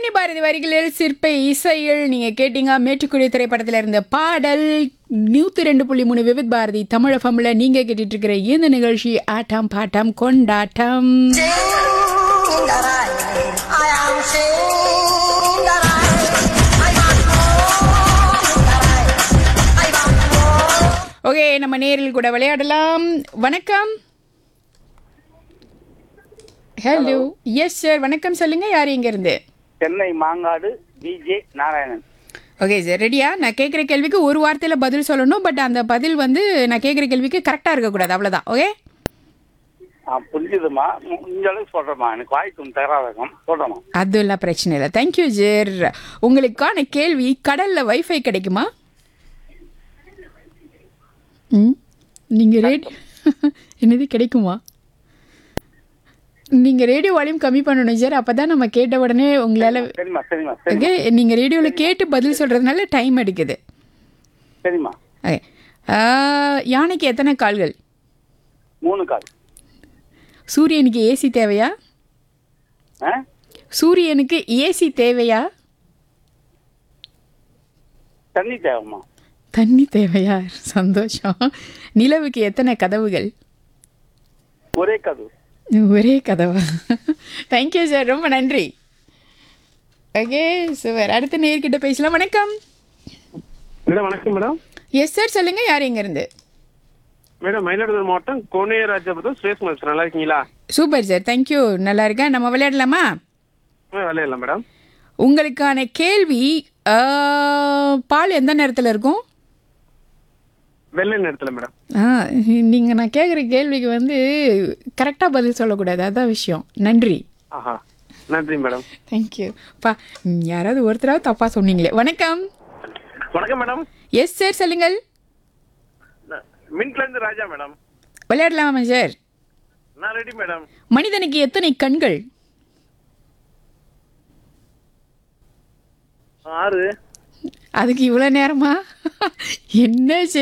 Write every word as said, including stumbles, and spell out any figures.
பழனி பாரதி வரிகளில் சிற்ப இசையில் நீங்க கேட்டீங்க மேட்டுக்குடி திரைப்படத்துல இருந்த பாடல். நூத்தி ரெண்டு புள்ளி மூணு விவித் பாரதி தமிழ் ஃபம்ல நீங்க கேட்டுட்டு இருக்கிற இந்த நிகழ்ச்சி ஆட்டம் பாட்டம் கொண்டாட்டம். ஓகே, நம்ம நேரில் கூட விளையாடலாம். வணக்கம். ஹலோ. எஸ் சார், வணக்கம். சொல்லுங்க, யார் எங்க இருந்து? Chennai Mangadu VJ Narayanan. Okay sir, ரெடியா? நான் கேட்குற கேள்விக்கு ஒரு வார்த்தையில் பதில் சொல்லணும். பட் அந்த பதில் வந்து நான் கேட்குற கேள்விக்கு கரெக்டாக இருக்கக்கூடாது, அவ்வளோதான். ஓகே, ஆ புரிஞ்சுதுமா. இந்த அளவுக்கு சொல்கிறேம்மா, எனக்கு வாய்ப்பு தராதகம் சொல்கிறேம்மா. அதெல்லாம் பிரச்சனை இல்லை. Thank you Kjær. உங்களுக்கான கேள்வி, கடலில் வைஃபை கிடைக்குமா? ம் நீங்கள் ரேடியோ என்னது கிடைக்குமா? நீங்கள் ரேடியோ வால்யூம் கம்மி பண்ணணும் சார், அப்போ தான் நம்ம கேட்ட உடனே உங்களால். சரிம்மா சரிம்மா ஓகே, நீங்கள் ரேடியோவில் கேட்டு பதில் சொல்கிறதுனால டைம் எடுக்குது. சரிம்மா. ஓகே, யானைக்கு எத்தனை கால்கள்? மூணு கால். சூரியனுக்கு ஏசி தேவையா? ஆ சூரியனுக்கு ஏசி தேவையா? தண்ணி தேவைம்மா. தண்ணி தேவையா? சந்தோஷம். நிலவுக்கு எத்தனை கதவுகள்? ஒரே கதவு. ஒரே கதவா? தேங்க்யூ சார், ரொம்ப நன்றி. ஓகே சார், அடுத்த நேர்கிட்ட பேசலாம். வணக்கம். மேடம் வணக்கம் மேடம். எஸ் சார், சொல்லுங்க, யார் எங்க இருந்து? மேடம் மயிலாடுதுறை மாவட்டம் கோனேராஜபுரம் சுரேஷ்குமார் சார், நல்லா இருக்கீங்களா? Super sir, thank you. நல்லா இருக்கேன். நம்ம விளையாடலாமா? விளையாடலாம் மேடம். உங்களுக்கான கேள்வி, ஆ, பால் எந்த நேரத்தில் இருக்கும்? வெள்ளை நேரத்தில் மேடம். ஆ, நீங்கள் நான் கேட்குற கேள்விக்கு வந்து கரெக்டாக பதில் சொல்லக்கூடாது, அதான் விஷயம். நன்றி. ஆஹா, நன்றி மேடம். தேங்க்யூ. பா, யாராவது ஒருத்தராவது தப்பாக சொன்னீங்களே. வணக்கம். வணக்கம் மேடம். எஸ் சார், சொல்லுங்கள். மின்கிலேருந்து ராஜா மேடம். விளையாடலாமா சார்? நான் ரெடி மேடம். மனிதனுக்கு எத்தனை கண்கள்? ஆறு. அதுக்கு இவ்வளோ நேரமா? என்ன சார்?